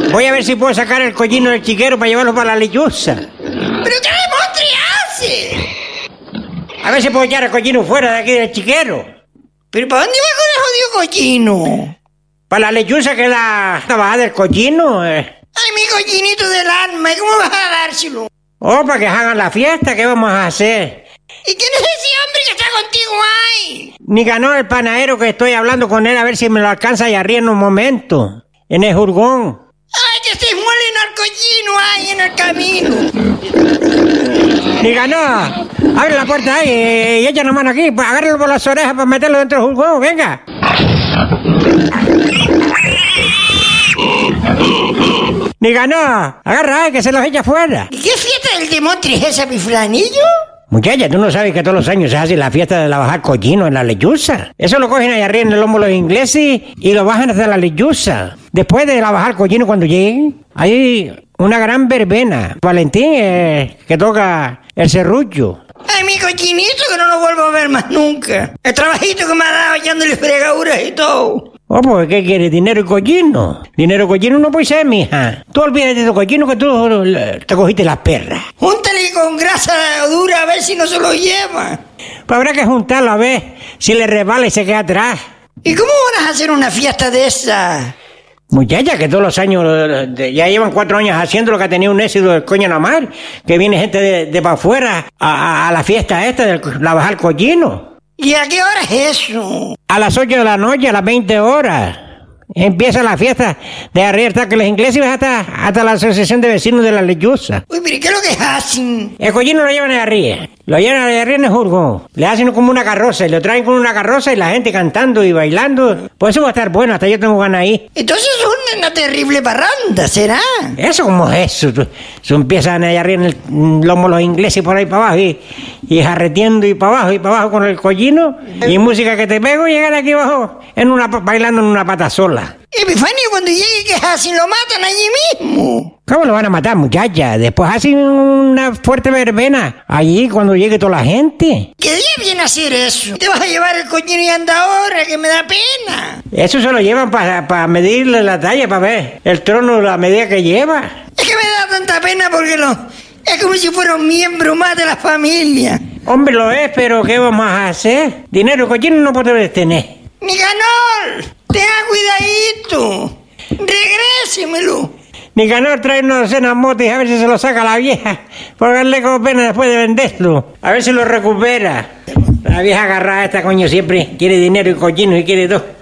Voy a ver si puedo sacar el collino del chiquero para llevarlo para la lechuza. ¿Pero qué demontre hace? A ver si puedo echar el collino fuera de aquí del chiquero. ¿Pero para dónde va con el jodido collino? Para la lechuza, que es la bajada del collino. Ay, mi collinito del alma, ¿y cómo vas a dárselo? Oh, para que hagan la fiesta, ¿qué vamos a hacer? ¿Y quién es ese hombre que está contigo ahí? Ni ganó el panadero, que estoy hablando con él a ver si me lo alcanza allá arriba en un momento. En el jurgón. Ay, que se muelen al collino ahí en el camino. Ni ganó. Abre la puerta ahí y echa la mano aquí. Agárralo por las orejas para meterlo dentro del jurgón. Venga. Ni ganó. Agarra ahí, que se los echa fuera. ¿Y qué fiesta del demontre es esa, mi flanillo? Muchacha, ¿tú no sabes que todos los años se hace la fiesta de la bajar collino en la lechuza? Eso lo cogen allá arriba en el lomo los ingleses y lo bajan hasta la lechuza. Después de la bajar collino, cuando lleguen, hay una gran verbena. Valentín, que toca el serrucho. Ay, mi collinito, que no lo vuelvo a ver más nunca. El trabajito que me ha dado echándole fregaduras y todo. Oh, pues, ¿qué quieres? ¿Dinero y collino? Dinero y collino no puede ser, mija. Tú olvídate de tu collino, que tú te cogiste las perras. Júntale con grasa dura a ver si no se lo lleva. Pues habrá que juntarlo a ver si le resbala y se queda atrás. ¿Y cómo van a hacer una fiesta de esa? Muchacha, que todos los años, ya llevan 4 años haciendo lo que ha tenido un éxito del coño en la mar, que viene gente de para afuera a la fiesta esta de la bajar collino. ¿Y a qué hora es eso? A las 8 de la noche, a las 20 horas. Empieza la fiesta de arriba hasta que los ingleses hasta la asociación de vecinos de la lechuza. Uy, pero ¿qué es lo que hacen? El collino lo llevan de arriba. Lo llevan de arriba en el jurgón. Le hacen como una carroza y lo traen con una carroza y la gente cantando y bailando. Pues eso va a estar bueno, hasta yo tengo ganas ahí. Entonces es una terrible parranda, ¿será? ¿Eso cómo es eso? Eso empiezan allá arriba en el lomo los ingleses por ahí para abajo y jarreteando y para abajo con el collino. Y música que te pego, llegan aquí abajo bailando en una pata sola. Epifanio, cuando llegue, ¿qué hacen? Lo matan allí mismo. ¿Cómo lo van a matar, muchacha? Después hacen una fuerte verbena allí cuando llegue toda la gente. ¿Qué día viene a hacer eso? ¿Te vas a llevar el collino y anda ahora, que me da pena? Eso se lo llevan para medirle la talla, para ver el trono, la medida que lleva. Es que me da tanta pena porque es como si fuera un miembro más de la familia. Hombre, lo es, pero ¿qué vamos a hacer? Dinero, collino no podemos tener. ¡Nicanor! ¡Tenga cuidadito! ¡Regrésemelo! Nicanor trae una docena de motos y a ver si se lo saca la vieja. Por darle como pena después de venderlo. A ver si lo recupera. La vieja agarrada esta, coño, siempre quiere dinero y collino y quiere todo.